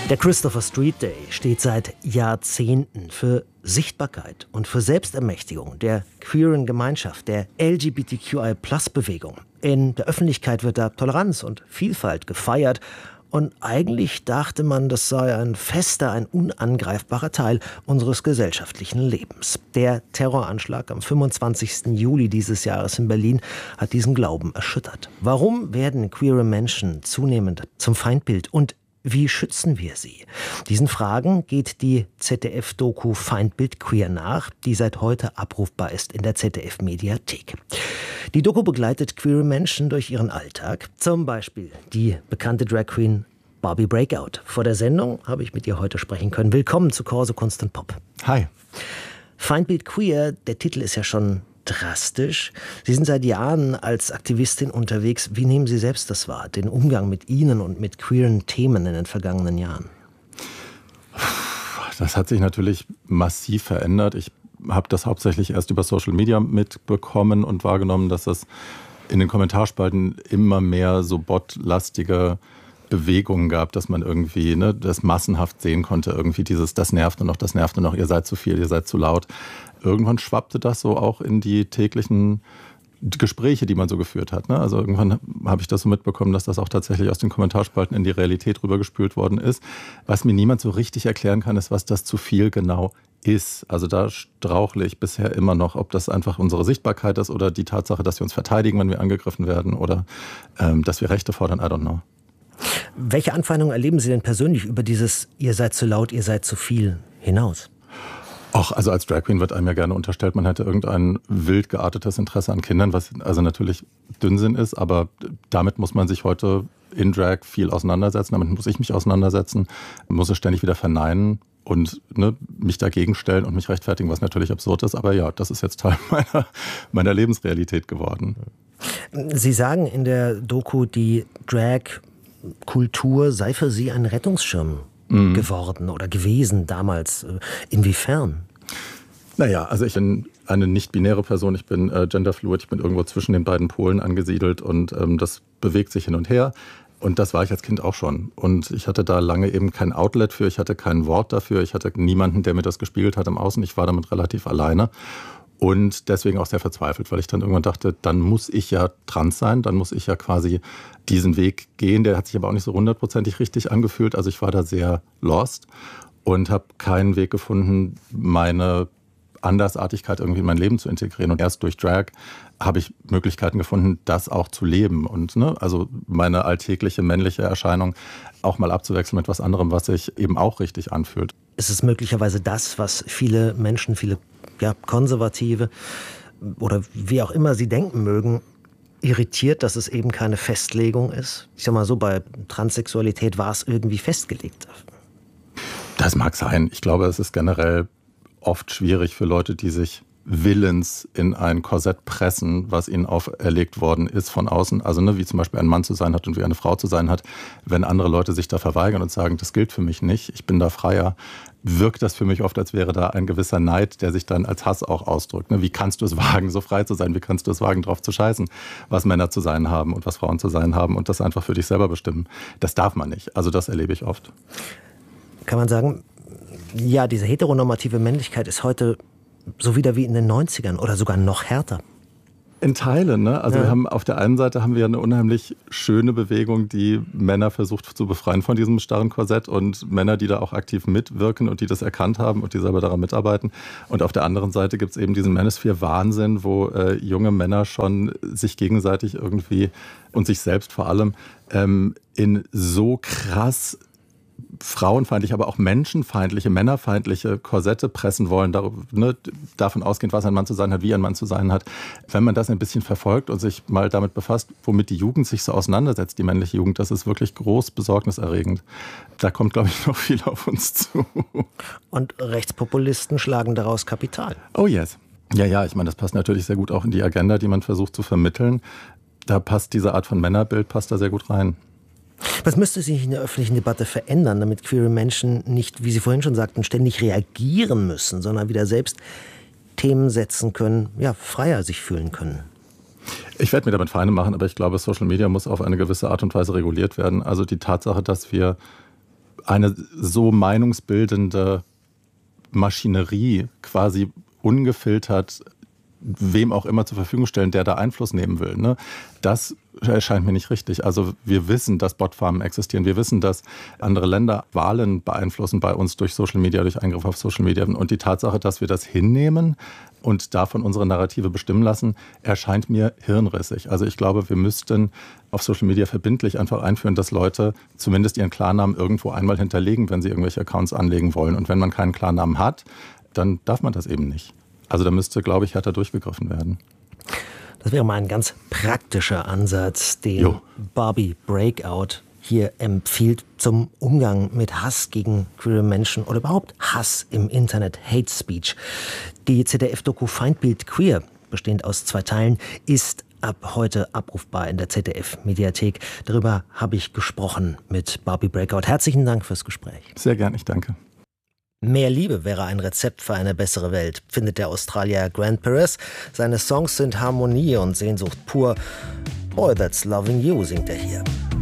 Der Christopher Street Day steht seit Jahrzehnten für Sichtbarkeit und für Selbstermächtigung der queeren Gemeinschaft, der LGBTQI+-Bewegung. In der Öffentlichkeit wird da Toleranz und Vielfalt gefeiert. Und eigentlich dachte man, das sei ein fester, ein unangreifbarer Teil unseres gesellschaftlichen Lebens. Der Terroranschlag am 25. Juli dieses Jahres in Berlin hat diesen Glauben erschüttert. Warum werden queere Menschen zunehmend zum Feindbild und wie schützen wir sie? Diesen Fragen geht die ZDF-Doku Feindbild Queer nach, die seit heute abrufbar ist in der ZDF-Mediathek. Die Doku begleitet queere Menschen durch ihren Alltag. Zum Beispiel die bekannte Drag Queen Barbie Breakout. Vor der Sendung habe ich mit ihr heute sprechen können. Willkommen zu Corso Kunst und Pop. Hi. Feindbild Queer, der Titel ist ja schon drastisch. Sie sind seit Jahren als Aktivistin unterwegs. Wie nehmen Sie selbst das wahr, den Umgang mit Ihnen und mit queeren Themen in den vergangenen Jahren? Das hat sich natürlich massiv verändert. Ich habe das hauptsächlich erst über Social Media mitbekommen und wahrgenommen, dass es in den Kommentarspalten immer mehr so botlastige Bewegungen gab, dass man irgendwie das massenhaft sehen konnte, irgendwie dieses, das nervt nur noch, ihr seid zu viel, ihr seid zu laut. Irgendwann schwappte das so auch in die täglichen Gespräche, die man so geführt hat. Also irgendwann habe ich das so mitbekommen, dass das auch tatsächlich aus den Kommentarspalten in die Realität rübergespült worden ist. Was mir niemand so richtig erklären kann, ist, was das zu viel genau ist. Also da strauchle ich bisher immer noch, ob das einfach unsere Sichtbarkeit ist oder die Tatsache, dass wir uns verteidigen, wenn wir angegriffen werden oder dass wir Rechte fordern, I don't know. Welche Anfeindungen erleben Sie denn persönlich über dieses ihr seid zu laut, ihr seid zu viel hinaus? Also als Drag Queen wird einem ja gerne unterstellt, man hätte irgendein wild geartetes Interesse an Kindern, was also natürlich Dünnsinn ist, aber damit muss man sich heute in Drag viel auseinandersetzen, damit muss ich mich auseinandersetzen, muss es ständig wieder verneinen und mich dagegen stellen und mich rechtfertigen, was natürlich absurd ist, aber ja, das ist jetzt Teil meiner Lebensrealität geworden. Sie sagen in der Doku, die Drag-Kultur sei für Sie ein Rettungsschirm geworden oder gewesen damals. Inwiefern? Naja, also ich bin eine nicht-binäre Person, ich bin genderfluid, ich bin irgendwo zwischen den beiden Polen angesiedelt und das bewegt sich hin und her. Und das war ich als Kind auch schon. Und ich hatte da lange eben kein Outlet für, ich hatte kein Wort dafür, ich hatte niemanden, der mir das gespiegelt hat im Außen. Ich war damit relativ alleine. Und deswegen auch sehr verzweifelt, weil ich dann irgendwann dachte, dann muss ich ja trans sein, dann muss ich ja quasi diesen Weg gehen. Der hat sich aber auch nicht so 100%ig richtig angefühlt. Also ich war da sehr lost und habe keinen Weg gefunden, meine Andersartigkeit irgendwie in mein Leben zu integrieren. Und erst durch Drag habe ich Möglichkeiten gefunden, das auch zu leben. Und also meine alltägliche männliche Erscheinung auch mal abzuwechseln mit was anderem, was sich eben auch richtig anfühlt. Ist es möglicherweise das, was viele Menschen, viele Konservative oder wie auch immer sie denken mögen, irritiert, dass es eben keine Festlegung ist? Ich sag mal so, bei Transsexualität war es irgendwie festgelegt. Das mag sein. Ich glaube, es ist generell oft schwierig für Leute, die sich willens in ein Korsett pressen, was ihnen auferlegt worden ist von außen. Also wie zum Beispiel ein Mann zu sein hat und wie eine Frau zu sein hat. Wenn andere Leute sich da verweigern und sagen, das gilt für mich nicht, ich bin da freier, wirkt das für mich oft, als wäre da ein gewisser Neid, der sich dann als Hass auch ausdrückt. Wie kannst du es wagen, so frei zu sein? Wie kannst du es wagen, drauf zu scheißen, was Männer zu sein haben und was Frauen zu sein haben und das einfach für dich selber bestimmen? Das darf man nicht. Also das erlebe ich oft. Kann man sagen, ja, diese heteronormative Männlichkeit ist heute so wieder wie in den 90ern oder sogar noch härter. In Teilen, Also wir haben auf der einen Seite haben wir eine unheimlich schöne Bewegung, die Männer versucht zu befreien von diesem starren Korsett und Männer, die da auch aktiv mitwirken und die das erkannt haben und die selber daran mitarbeiten. Und auf der anderen Seite gibt es eben diesen Manosphere-Wahnsinn, wo junge Männer schon sich gegenseitig irgendwie und sich selbst vor allem in so krass frauenfeindliche, aber auch menschenfeindliche, männerfeindliche Korsette pressen wollen, davon ausgehend, was ein Mann zu sein hat, wie ein Mann zu sein hat. Wenn man das ein bisschen verfolgt und sich mal damit befasst, womit die Jugend sich so auseinandersetzt, die männliche Jugend, das ist wirklich groß besorgniserregend. Da kommt, glaube ich, noch viel auf uns zu. Und Rechtspopulisten schlagen daraus Kapital. Oh yes. Ja, ich meine, das passt natürlich sehr gut auch in die Agenda, die man versucht zu vermitteln. Da passt diese Art von Männerbild, passt da sehr gut rein. Was müsste sich in der öffentlichen Debatte verändern, damit queere Menschen nicht, wie Sie vorhin schon sagten, ständig reagieren müssen, sondern wieder selbst Themen setzen können, freier sich fühlen können? Ich werde mir damit Feinde machen, aber ich glaube, Social Media muss auf eine gewisse Art und Weise reguliert werden. Also die Tatsache, dass wir eine so meinungsbildende Maschinerie quasi ungefiltert wem auch immer zur Verfügung stellen, der da Einfluss nehmen will. Ne? Das erscheint mir nicht richtig. Also wir wissen, dass Botfarmen existieren. Wir wissen, dass andere Länder Wahlen beeinflussen bei uns durch Social Media, durch Eingriff auf Social Media. Und die Tatsache, dass wir das hinnehmen und davon unsere Narrative bestimmen lassen, erscheint mir hirnrissig. Also ich glaube, wir müssten auf Social Media verbindlich einfach einführen, dass Leute zumindest ihren Klarnamen irgendwo einmal hinterlegen, wenn sie irgendwelche Accounts anlegen wollen. Und wenn man keinen Klarnamen hat, dann darf man das eben nicht. Also da müsste, glaube ich, härter durchgegriffen werden. Das wäre mal ein ganz praktischer Ansatz, den Barbie Breakout hier empfiehlt zum Umgang mit Hass gegen queere Menschen oder überhaupt Hass im Internet, Hate Speech. Die ZDF-Doku Feindbild Queer, bestehend aus 2 Teilen, ist ab heute abrufbar in der ZDF-Mediathek. Darüber habe ich gesprochen mit Barbie Breakout. Herzlichen Dank fürs Gespräch. Sehr gern, ich danke. Mehr Liebe wäre ein Rezept für eine bessere Welt, findet der Australier Grant Perez. Seine Songs sind Harmonie und Sehnsucht pur. Boy, that's loving you, singt er hier.